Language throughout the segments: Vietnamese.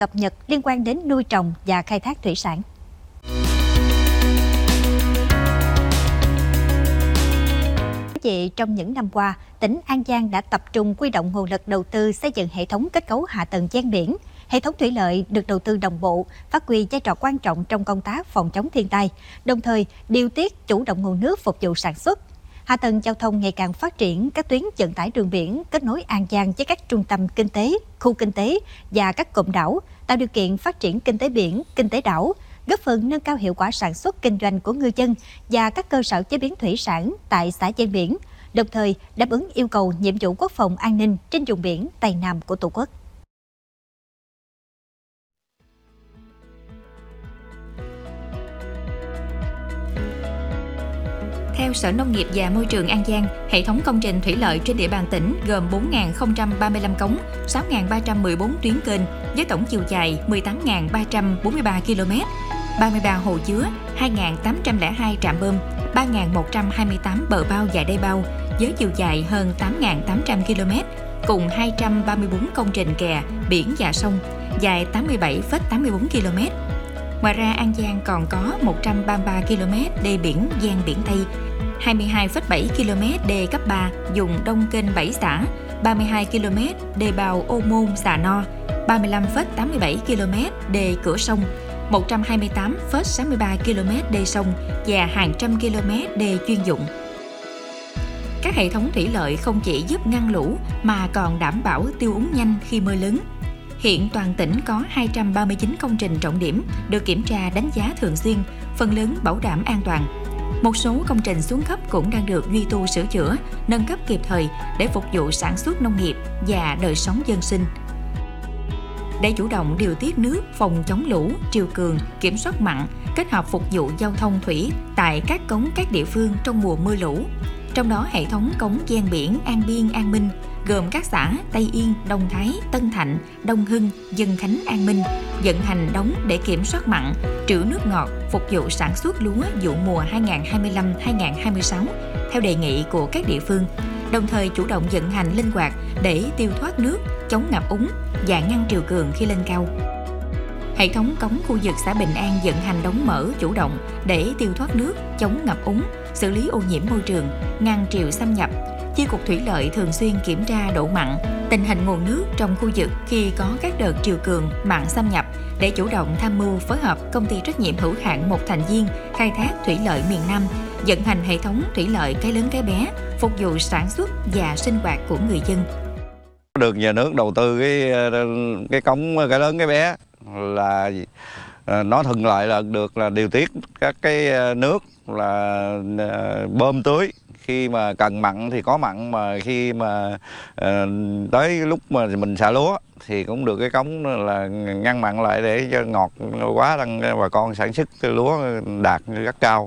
cập nhật liên quan đến nuôi trồng và khai thác thủy sản. Trong những năm qua, tỉnh An Giang đã tập trung huy động nguồn lực đầu tư xây dựng hệ thống kết cấu hạ tầng ven biển. Hệ thống thủy lợi được đầu tư đồng bộ, phát huy vai trò quan trọng trong công tác phòng chống thiên tai, đồng thời điều tiết chủ động nguồn nước phục vụ sản xuất. Hạ tầng giao thông ngày càng phát triển, các tuyến vận tải đường biển kết nối An Giang với các trung tâm kinh tế, khu kinh tế và các cụm đảo, tạo điều kiện phát triển kinh tế biển, kinh tế đảo, góp phần nâng cao hiệu quả sản xuất kinh doanh của ngư dân và các cơ sở chế biến thủy sản tại xã ven biển, đồng thời đáp ứng yêu cầu nhiệm vụ quốc phòng an ninh trên vùng biển Tây Nam của Tổ quốc. Theo Sở Nông nghiệp và Môi trường An Giang, hệ thống công trình thủy lợi trên địa bàn tỉnh gồm 4.035 cống, 6.314 tuyến kênh với tổng chiều dài 18.343 km, 33 hồ chứa, 2.802 trạm bơm, 3.128 bờ bao và đê bao với chiều dài hơn 8.800 km, cùng 234 công trình kè, biển và sông, dài 87,84 km. Ngoài ra, An Giang còn có 133 km đê biển ven biển Tây, 22,7 km đê cấp 3 dùng đông kênh 7 xã, 32 km đê bao Ô Môn, Xà No, 35,87 km đê cửa sông, 128,63 km đê sông và hàng trăm km đê chuyên dụng. Các hệ thống thủy lợi không chỉ giúp ngăn lũ mà còn đảm bảo tiêu úng nhanh khi mưa lớn. Hiện toàn tỉnh có 239 công trình trọng điểm được kiểm tra đánh giá thường xuyên, phần lớn bảo đảm an toàn. Một số công trình xuống cấp cũng đang được duy tu sửa chữa, nâng cấp kịp thời để phục vụ sản xuất nông nghiệp và đời sống dân sinh. Để chủ động điều tiết nước, phòng chống lũ, triều cường, kiểm soát mặn, kết hợp phục vụ giao thông thủy tại các cống các địa phương trong mùa mưa lũ. Trong đó, hệ thống cống ven biển An Biên, An Minh gồm các xã Tây Yên, Đông Thái, Tân Thạnh, Đông Hưng, Dân Khánh, An Minh vận hành đóng để kiểm soát mặn, trữ nước ngọt phục vụ sản xuất lúa vụ mùa 2025-2026 theo đề nghị của các địa phương, đồng thời chủ động vận hành linh hoạt để tiêu thoát nước, chống ngập úng và ngăn triều cường khi lên cao. Hệ thống cống khu vực xã Bình An vận hành đóng mở chủ động để tiêu thoát nước, chống ngập úng, xử lý ô nhiễm môi trường, ngăn triều xâm nhập. Chi cục Thủy lợi thường xuyên kiểm tra độ mặn, tình hình nguồn nước trong khu vực khi có các đợt triều cường, mặn xâm nhập để chủ động tham mưu phối hợp công ty trách nhiệm hữu hạn một thành viên khai thác thủy lợi miền Nam vận hành hệ thống thủy lợi Cái Lớn Cái Bé phục vụ sản xuất và sinh hoạt của người dân. Được nhà nước đầu tư cái cống Cái Lớn Cái Bé là nó thuận lợi là được là điều tiết các cái nước là bơm tưới. Khi mà cần mặn thì có mặn, mà khi mà tới lúc mà mình xả lúa thì cũng được cái cống là ngăn mặn lại để cho ngọt quá tăng bà con sản xuất lúa đạt rất cao.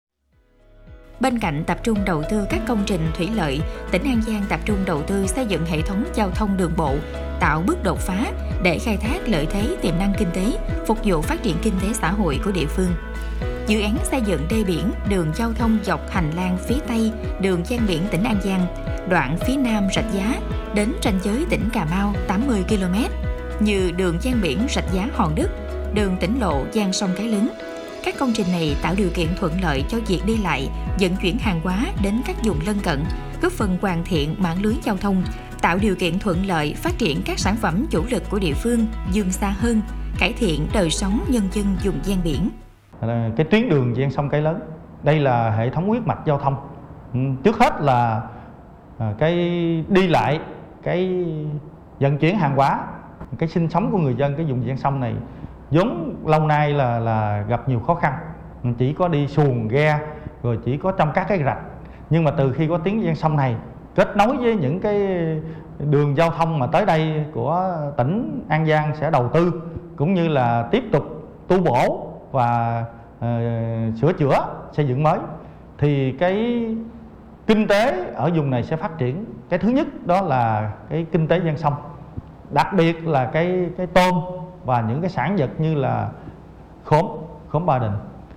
Bên cạnh tập trung đầu tư các công trình thủy lợi, tỉnh An Giang tập trung đầu tư xây dựng hệ thống giao thông đường bộ, tạo bước đột phá để khai thác lợi thế tiềm năng kinh tế, phục vụ phát triển kinh tế xã hội của địa phương. Dự án xây dựng đê biển, đường giao thông dọc hành lang phía Tây, đường ven biển tỉnh An Giang, đoạn phía Nam Rạch Giá đến ranh giới tỉnh Cà Mau 80 km, như đường ven biển Rạch Giá Hòn Đất, đường tỉnh lộ ven sông Cái Lớn. Các công trình này tạo điều kiện thuận lợi cho việc đi lại, vận chuyển hàng hóa đến các vùng lân cận, góp phần hoàn thiện mạng lưới giao thông, tạo điều kiện thuận lợi phát triển các sản phẩm chủ lực của địa phương vươn xa hơn, cải thiện đời sống nhân dân vùng ven biển. Cái tuyến đường ven sông Cái Lớn, đây là hệ thống huyết mạch giao thông. Trước hết là cái đi lại, cái vận chuyển hàng hóa, cái sinh sống của người dân cái vùng ven sông này vốn lâu nay là gặp nhiều khó khăn, chỉ có đi xuồng ghe rồi chỉ có trong các cái rạch. Nhưng mà từ khi có tuyến ven sông này kết nối với những cái đường giao thông mà tới đây của tỉnh An Giang sẽ đầu tư, cũng như là tiếp tục tu bổ và sửa chữa xây dựng mới, thì cái kinh tế ở vùng này sẽ phát triển. Cái thứ nhất đó là cái kinh tế ven sông, đặc biệt là cái tôm và những cái sản vật như là khóm Ba Định.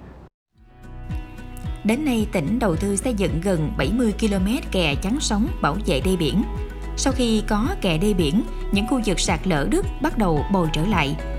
Đến nay, tỉnh đầu tư xây dựng gần 70 km kè chắn sóng bảo vệ đê biển. Sau khi có kè đê biển, những khu vực sạt lở đất bắt đầu bồi trở lại,